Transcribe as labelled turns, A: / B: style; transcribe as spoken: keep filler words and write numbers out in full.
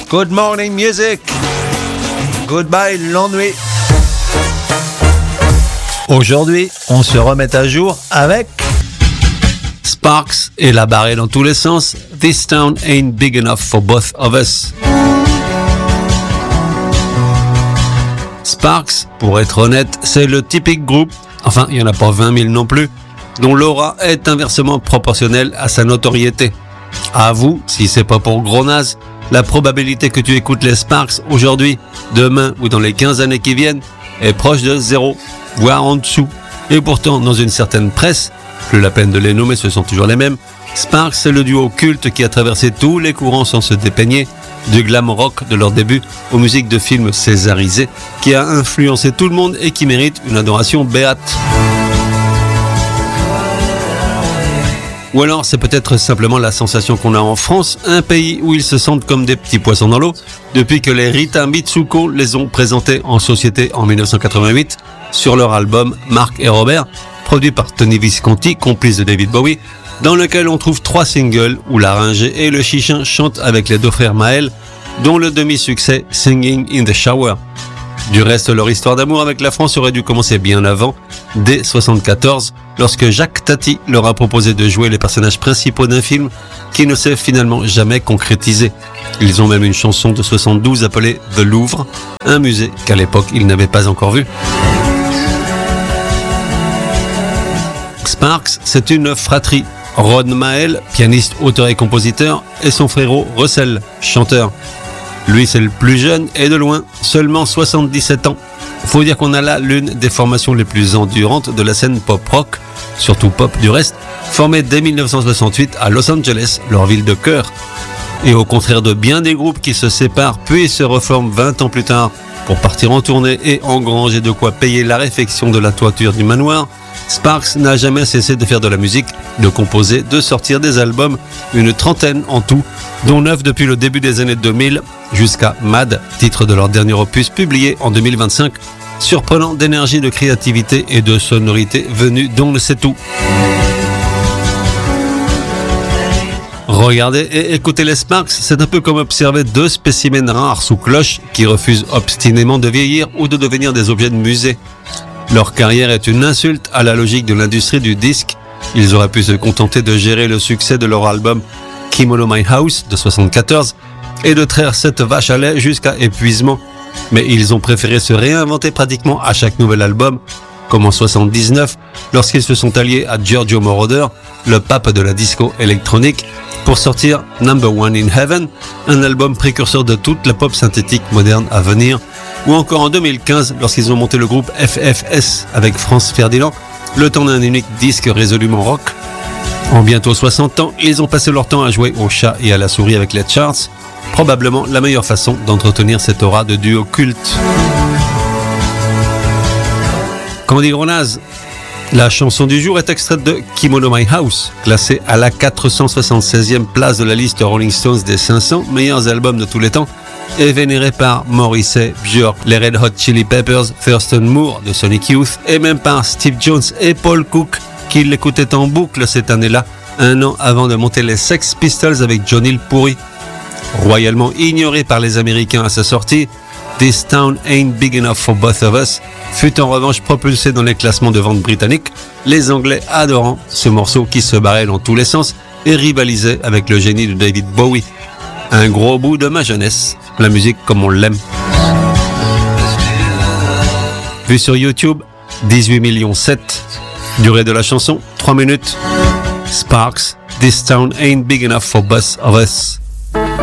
A: Good morning music. Goodbye l'ennui. Aujourd'hui, on se remet à jour avec Sparks et la barrée dans tous les sens. This town ain't big enough for both of us. Sparks, pour être honnête, c'est le typique groupe, enfin il n'y en a pas vingt mille non plus, dont l'aura est inversement proportionnelle à sa notoriété. Avoue, si c'est pas pour gros naze, la probabilité que tu écoutes les Sparks aujourd'hui, demain ou dans les quinze années qui viennent est proche de zéro, voire en dessous. Et pourtant, dans une certaine presse, plus la peine de les nommer, ce sont toujours les mêmes, Sparks c'est le duo culte qui a traversé tous les courants sans se dépeigner, du glam rock de leur début aux musiques de films césarisées, qui a influencé tout le monde et qui mérite une adoration béate. Ou alors c'est peut-être simplement la sensation qu'on a en France, un pays où ils se sentent comme des petits poissons dans l'eau, depuis que les Rita Mitsuko les ont présentés en société en dix-neuf cent quatre-vingt-huit sur leur album Marc et Robert, produit par Tony Visconti, complice de David Bowie, dans lequel on trouve trois singles où Laryngé et le Chichin chantent avec les deux frères Maël, dont le demi-succès Singing in the Shower. Du reste, leur histoire d'amour avec la France aurait dû commencer bien avant, dès soixante-quatorze, lorsque Jacques Tati leur a proposé de jouer les personnages principaux d'un film qui ne s'est finalement jamais concrétisé. Ils ont même une chanson de soixante-douze appelée The Louvre, un musée qu'à l'époque ils n'avaient pas encore vu. Sparks, c'est une fratrie. Ron Maël, pianiste, auteur et compositeur, et son frérot Russell, chanteur. Lui, c'est le plus jeune et de loin, seulement soixante-dix-sept ans. Faut dire qu'on a là l'une des formations les plus endurantes de la scène pop-rock, surtout pop du reste, formée dès dix-neuf cent soixante-huit à Los Angeles, leur ville de cœur. Et au contraire de bien des groupes qui se séparent puis se reforment vingt ans plus tard pour partir en tournée et engranger de quoi payer la réfection de la toiture du manoir, Sparks n'a jamais cessé de faire de la musique, de composer, de sortir des albums, une trentaine en tout, dont neuf depuis le début des années deux mille jusqu'à Mad, titre de leur dernier opus publié en deux mille vingt-cinq, surprenant d'énergie, de créativité et de sonorité venue d'on ne sait où. Regarder et écouter les Sparks, c'est un peu comme observer deux spécimens rares sous cloche qui refusent obstinément de vieillir ou de devenir des objets de musée. Leur carrière est une insulte à la logique de l'industrie du disque. Ils auraient pu se contenter de gérer le succès de leur album Kimono My House de soixante-quatorze et de traire cette vache à lait jusqu'à épuisement. Mais ils ont préféré se réinventer pratiquement à chaque nouvel album, comme en soixante-dix-neuf, lorsqu'ils se sont alliés à Giorgio Moroder, le pape de la disco électronique, pour sortir Number One in Heaven, un album précurseur de toute la pop synthétique moderne à venir, ou encore en deux mille quinze, lorsqu'ils ont monté le groupe F F S avec Franz Ferdinand, le temps d'un unique disque résolument rock. En bientôt soixante ans, ils ont passé leur temps à jouer au chat et à la souris avec les charts, probablement la meilleure façon d'entretenir cette aura de duo culte. Comme dit Gronaz, la chanson du jour est extraite de Kimono My House, classée à la quatre cent soixante-seizième place de la liste Rolling Stones des cinq cents meilleurs albums de tous les temps, et vénérée par Morrissey, Björk, les Red Hot Chili Peppers, Thurston Moore de Sonic Youth, et même par Steve Jones et Paul Cook, qui l'écoutaient en boucle cette année-là, un an avant de monter les Sex Pistols avec Johnny le Pourri. Royalement ignoré par les Américains à sa sortie, This Town Ain't Big Enough for Both of Us fut en revanche propulsé dans les classements de vente britanniques, les Anglais adorant ce morceau qui se barrait dans tous les sens et rivalisait avec le génie de David Bowie. Un gros bout de ma jeunesse, la musique comme on l'aime. Vu sur YouTube, dix-huit millions sept. Durée de la chanson, trois minutes. Sparks, This Town Ain't Big Enough for Both of Us.